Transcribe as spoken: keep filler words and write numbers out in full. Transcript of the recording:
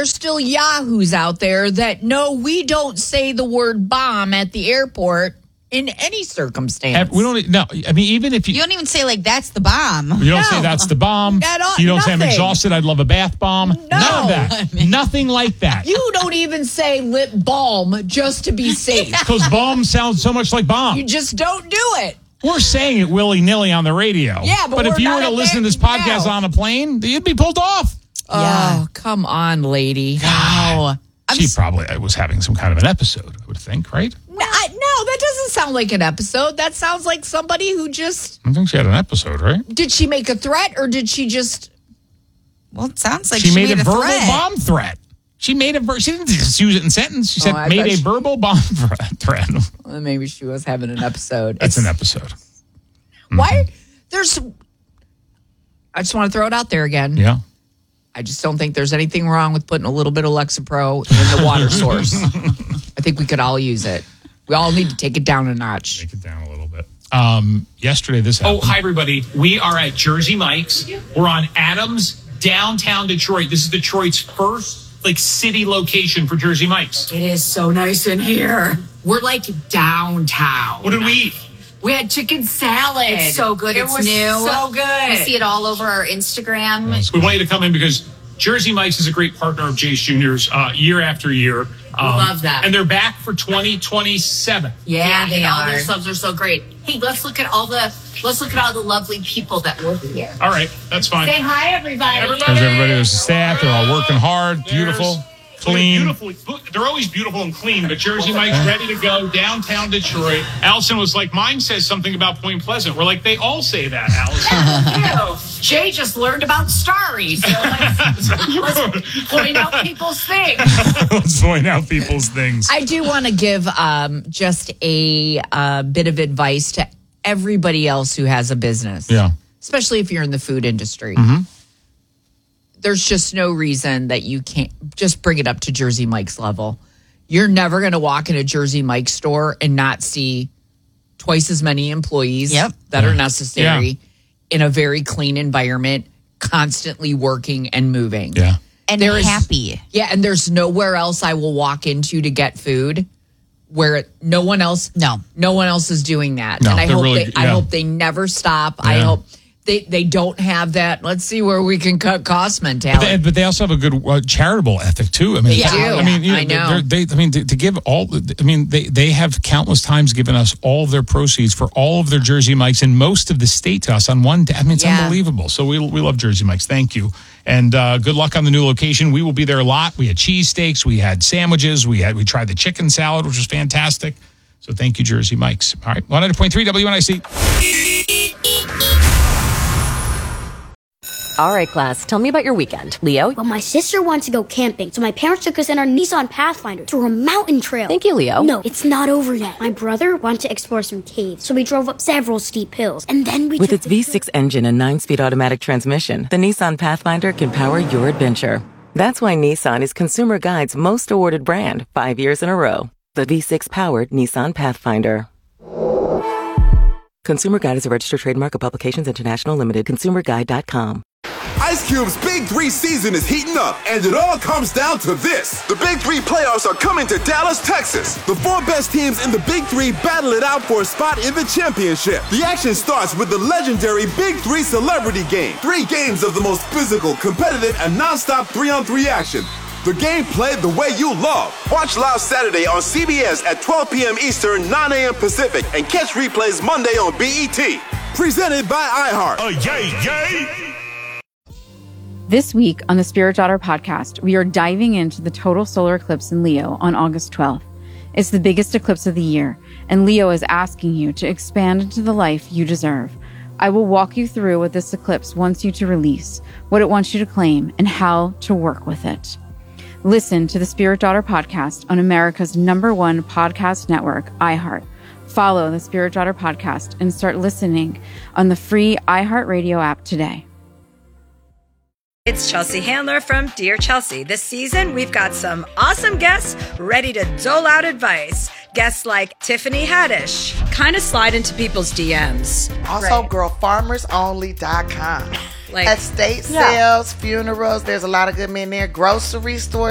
there's still yahoos out there that know we don't say the word bomb at the airport in any circumstance. We don't. No, I mean, even if you, you don't even say like that's the bomb. You don't No. say that's the bomb. At all, you don't say I'm nothing. exhausted. I'd love a bath bomb. No. None of that. I mean- Nothing like that. You don't even say lip balm just to be safe. Because bomb sounds so much like bomb. You just don't do it. We're saying it willy-nilly on the radio. Yeah, but if we're you not were to at listen to this that podcast now. on a plane, you'd be pulled off. Oh, come on, lady. Wow. I'm She s- probably was having some kind of an episode, I would think, right? No, I, no, that doesn't sound like an episode. That sounds like somebody who just... I think she had an episode, right? Did she make a threat or did she just... Well, it sounds like she, she, made, made a verbal threat. bomb threat. She made a ver- she didn't just use it in sentence. She Oh, said I made bet a she- verbal bomb threat. threat. Well, maybe she was having an episode. That's It's- an episode. Why? There's... I just want to throw it out there again. Yeah. I just don't think there's anything wrong with putting a little bit of Lexapro in the water source. I think we could all use it. We all need to take it down a notch. Take it down a little bit. Um, yesterday, this Oh, happened. hi, everybody. We are at Jersey Mike's. We're on Adams, downtown Detroit. This is Detroit's first, like, city location for Jersey Mike's. It is so nice in here. We're like downtown. What did we eat? We had chicken salad. It's so good. It It's was new. so good. We see it all over our Instagram. We want you to come in because Jersey Mike's is a great partner of Jace Junior's uh, year after year. Um, love that. And they're back for twenty twenty-seven. Yeah, they and all are. their subs are so great. Hey, let's look at all the let's look at all the lovely people that work here. All right, that's fine. Say hi, everybody. Everybody. There's everybody. There's the staff. They're all working hard. Beautiful. There's- Clean. Beautiful. They're always beautiful and clean, but Jersey Mike's ready to go downtown Detroit. Allison was like, mine says something about Point Pleasant. We're like, they all say that, Allison. Ew. Jay just learned about Starry, so let's, let's point out people's things. Let's point out people's things. I do want to give um, just a uh, bit of advice to everybody else who has a business. Yeah. Especially if you're in the food industry. There's just no reason that you can't just bring it up to Jersey Mike's level. You're never going to walk in a Jersey Mike's store and not see twice as many employees Yep. that are necessary Yeah. in a very clean environment, constantly working and moving. Yeah. and There is- happy. Yeah, and there's nowhere else I will walk into to get food where no one else No. no one else is doing that. No, and I they're hope really- they I yeah. hope they never stop. I Yeah. hope they they don't have that let's see where we can cut costs mentality. But they, but they also have a good uh, charitable ethic too. I mean, They it's- do. I mean, you I know. they're- They, I mean, to, to give all. I mean, they they have countless times given us all of their proceeds for all of their Jersey Mikes in most of the state to us on one day. I mean, it's Yeah. unbelievable. So we we love Jersey Mikes. Thank you, and uh, good luck on the new location. We will be there a lot. We had cheesesteaks, we had sandwiches, we had we tried the chicken salad, which was fantastic. So thank you, Jersey Mikes. All right, one hundred point three W N I C. All right, class, tell me about your weekend. Leo? Well, my sister wanted to go camping, so my parents took us in our Nissan Pathfinder to a mountain trail. Thank you, Leo. No, it's not over yet. My brother wanted to explore some caves, so we drove up several steep hills, and then we With took its the V six engine and nine-speed automatic transmission, the Nissan Pathfinder can power your adventure. That's why Nissan is Consumer Guide's most awarded brand five years in a row. The V six-powered Nissan Pathfinder. Consumer Guide is a registered trademark of Publications International Limited. consumer guide dot com. Ice Cube's Big Three season is heating up, and it all comes down to this. The Big Three playoffs are coming to Dallas, Texas. The four best teams in the Big Three battle it out for a spot in the championship. The action starts with the legendary Big Three Celebrity Game. Three games of the most physical, competitive, and non-stop three-on-three action. The game played the way you love. Watch live Saturday on C B S at twelve p.m. Eastern, nine a.m. Pacific, and catch replays Monday on B E T. Presented by iHeart. Oh, yay, yay! This week on the Spirit Daughter podcast, we are diving into the total solar eclipse in Leo on August twelfth. It's the biggest eclipse of the year, and Leo is asking you to expand into the life you deserve. I will walk you through what this eclipse wants you to release, what it wants you to claim, and how to work with it. Listen to the Spirit Daughter podcast on America's number one podcast network, iHeart. Follow the Spirit Daughter podcast and start listening on the free iHeartRadio app today. It's Chelsea Handler from Dear Chelsea. This season, we've got some awesome guests ready to dole out advice. Guests like Tiffany Haddish, kind of slide into people's D Ms. Also, girl farmers only dot com. Like estate yeah. sales, funerals, there's a lot of good men there. Grocery stores.